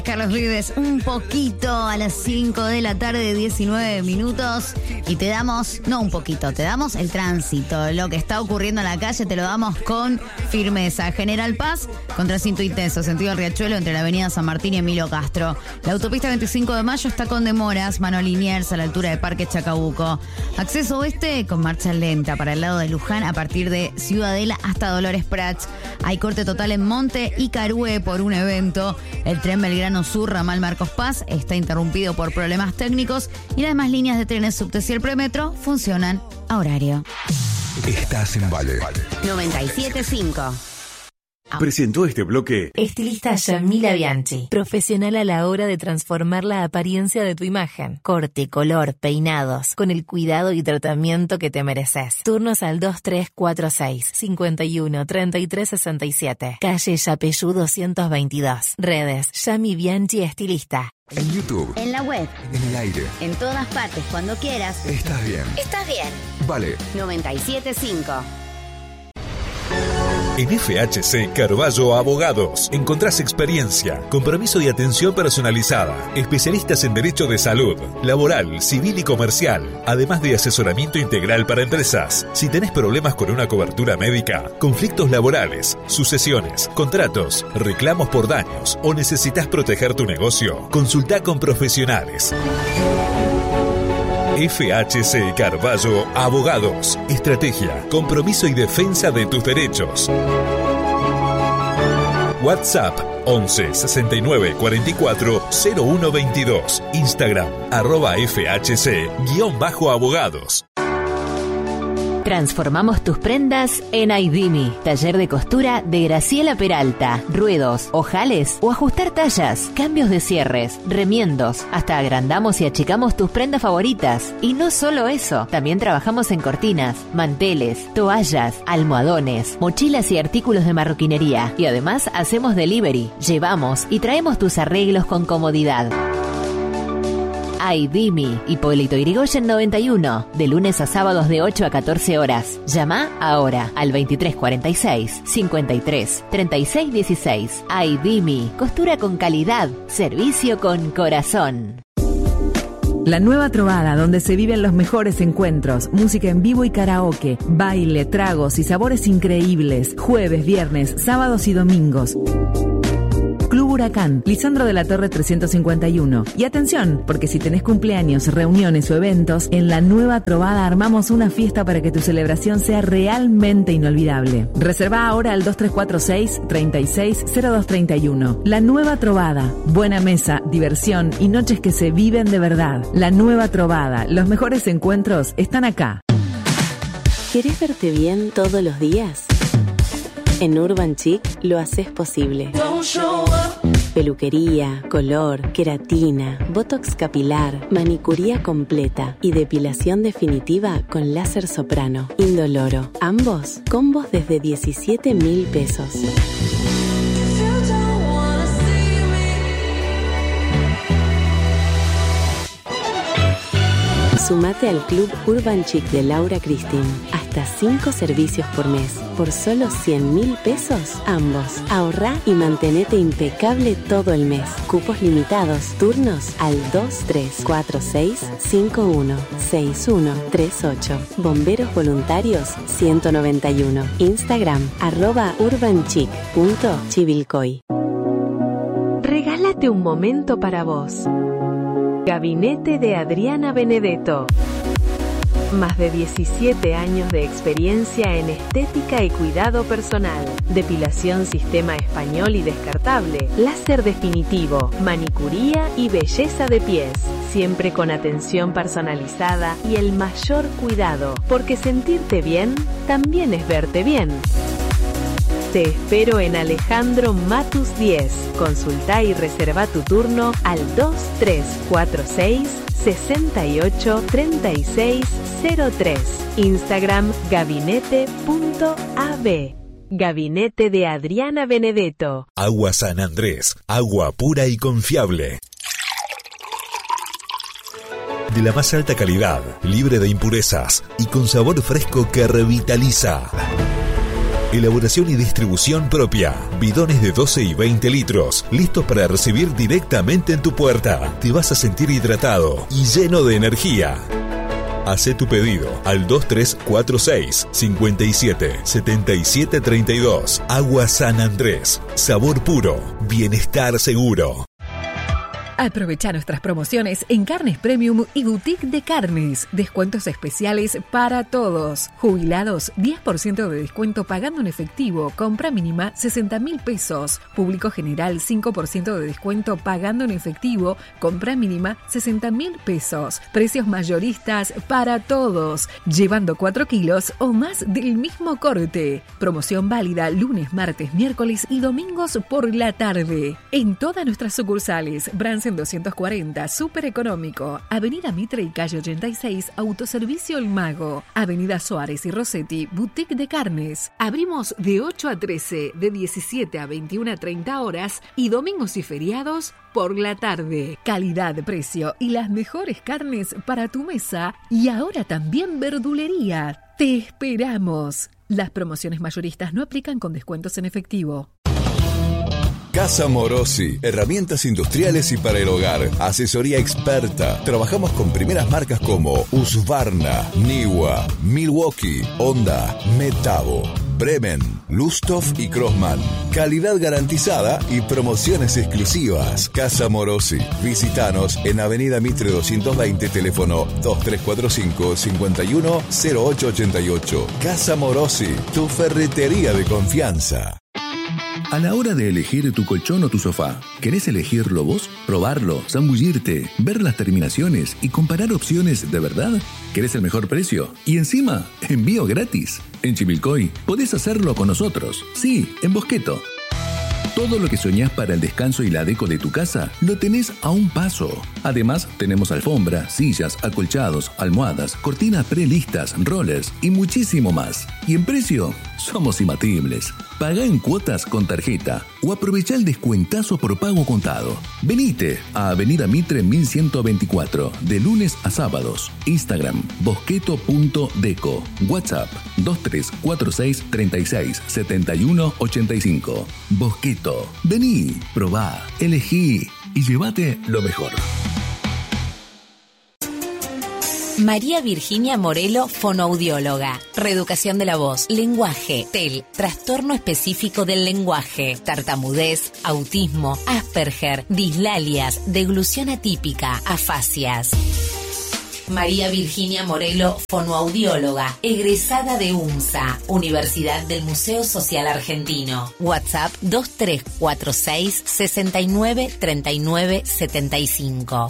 Carlos Vives, un poquito a las 5 de la tarde, 19 minutos. Y te damos, no un poquito, te damos el tránsito. Lo que está ocurriendo en la calle te lo damos con firmeza. General Paz, contracinto intenso, sentido Riachuelo, entre la avenida San Martín y Emilio Castro. La autopista 25 de Mayo está con demoras, Mano Liniers a la altura de Parque Chacabuco. Acceso oeste con marcha lenta para el lado de Luján a partir de Ciudadela hasta Dolores Prats. Hay corte total en Monte y Carué por un evento. El tren Belgrano Sur, ramal Marcos Paz, está interrumpido por problemas técnicos y las demás líneas de trenes subte y el premetro funcionan a horario. Estás en Vale 97.5. Presentó este bloque Estilista Yamila Bianchi, profesional a la hora de transformar la apariencia de tu imagen. Corte, color, peinados, con el cuidado y tratamiento que te mereces. Turnos al 2346 51 33 67. Calle Yapeyú 222. Redes Yami Bianchi Estilista. en YouTube, En la web, en el aire. en todas partes, cuando quieras. Estás bien. Estás bien. Vale. 97.5. En FHC Carballo Abogados encontrás experiencia, compromiso y atención personalizada, especialistas en derecho de salud, laboral, civil y comercial, además de asesoramiento integral para empresas. Si tenés problemas con una cobertura médica, conflictos laborales, sucesiones, contratos, reclamos por daños o necesitas proteger tu negocio, consultá con profesionales. FHC Carballo Abogados. Estrategia, compromiso y defensa de tus derechos. WhatsApp 11 69 44 01 22. Instagram @FHC_abogados. Transformamos tus prendas en Aidimi, taller de costura de Graciela Peralta. Ruedos, ojales o ajustar tallas, cambios de cierres, remiendos. Hasta agrandamos y achicamos tus prendas favoritas. Y no solo eso, también trabajamos en cortinas, manteles, toallas, almohadones, mochilas y artículos de marroquinería. Y además hacemos delivery, llevamos y traemos tus arreglos con comodidad. Aidimi, Hipólito Yrigoyen 91, de lunes a sábados de 8 a 14 horas. Llama ahora al 2346 53 36 16. Aidimi, costura con calidad, servicio con corazón. La Nueva Trovada, donde se viven los mejores encuentros, música en vivo y karaoke, baile, tragos y sabores increíbles, jueves, viernes, sábados y domingos. Club Huracán, Lisandro de la Torre 351. Y atención, porque si tenés cumpleaños, reuniones o eventos, en La Nueva Trovada armamos una fiesta para que tu celebración sea realmente inolvidable. Reserva ahora al 2346 36 0231. La Nueva Trovada, buena mesa, diversión y noches que se viven de verdad. La Nueva Trovada, los mejores encuentros están acá. ¿Querés verte bien todos los días? En Urban Chic lo haces posible. Peluquería, color, queratina, botox capilar, manicuría completa y depilación definitiva con láser soprano. Indoloro. Ambos, combos desde 17.000 pesos. Sumate al Club Urban Chic de Laura Cristín. Hasta 5 servicios por mes. Por solo 100.000 pesos, ambos. Ahorrá y mantenete impecable todo el mes. Cupos limitados. Turnos al 2346 51 6138. Bomberos voluntarios 191. Instagram @urbanchic.chivilcoy. Regálate un momento para vos. Gabinete de Adriana Benedetto. Más de 17 años de experiencia en estética y cuidado personal. Depilación sistema español y descartable. Láser definitivo. Manicuría y belleza de pies. Siempre con atención personalizada y el mayor cuidado. Porque sentirte bien también es verte bien. Te espero en Alejandro Matus 10. Consulta y reserva tu turno al 2346 68 36 03. Instagram gabinete.ab. Gabinete de Adriana Benedetto. Agua San Andrés, agua pura y confiable. De la más alta calidad, libre de impurezas y con sabor fresco que revitaliza. elaboración y distribución propia. Bidones de 12 y 20 litros, listos para recibir directamente en tu puerta. Te vas a sentir hidratado y lleno de energía. Hacé tu pedido al 2346 57 77 32. Agua San Andrés. Sabor puro. Bienestar seguro. Aprovecha nuestras promociones en Carnes Premium y Boutique de Carnes. Descuentos especiales para todos. Jubilados, 10% de descuento pagando en efectivo. Compra mínima 60.000 pesos. Público general, 5% de descuento pagando en efectivo. Compra mínima 60.000 pesos. Precios mayoristas para todos. Llevando 4 kilos o más del mismo corte. Promoción válida lunes, martes, miércoles y domingos por la tarde. En todas nuestras sucursales. Bransen 240, súper económico. Avenida Mitre y calle 86, Autoservicio El Mago. Avenida Suárez y Rossetti, Boutique de Carnes. Abrimos de 8 a 13, de 17 a 21 a 30 horas y domingos y feriados por la tarde. Calidad, precio y las mejores carnes para tu mesa y ahora también verdulería. Te esperamos. Las promociones mayoristas no aplican con descuentos en efectivo. Casa Morosi, herramientas industriales y para el hogar, asesoría experta. Trabajamos con primeras marcas como Husqvarna, Niwa, Milwaukee, Honda, Metabo, Bremen, Lusthof y Crossman. Calidad garantizada y promociones exclusivas. Casa Morosi. Visítanos en Avenida Mitre 220, teléfono 2345 51 0888. Casa Morosi, tu ferretería de confianza. A la hora de elegir tu colchón o tu sofá, ¿querés elegirlo vos? ¿Probarlo? ¿Zambullirte? ¿Ver las terminaciones y comparar opciones de verdad? ¿Querés el mejor precio? Y encima, envío gratis. En Chivilcoy podés hacerlo con nosotros. Sí, en Bosqueto. Todo lo que soñás para el descanso y la deco de tu casa, lo tenés a un paso. Además, tenemos alfombra, sillas, acolchados, almohadas, cortinas prelistas, rollers y muchísimo más. Y en precio, somos imbatibles. Pagá en cuotas con tarjeta o aprovechá el descuentazo por pago contado. Venite a Avenida Mitre 1124, de lunes a sábados. Instagram, bosqueto.deco. WhatsApp, 2346 36 71 85. Bosqueto. Vení, probá, elegí y llévate lo mejor. María Virginia Morelo, fonoaudióloga. Reeducación de la voz, lenguaje, TEL, trastorno específico del lenguaje, tartamudez, autismo, Asperger, dislalias, deglución atípica, afasias. María Virginia Morelo, fonoaudióloga, egresada de UMSA, Universidad del Museo Social Argentino. WhatsApp 2346 69 39 75.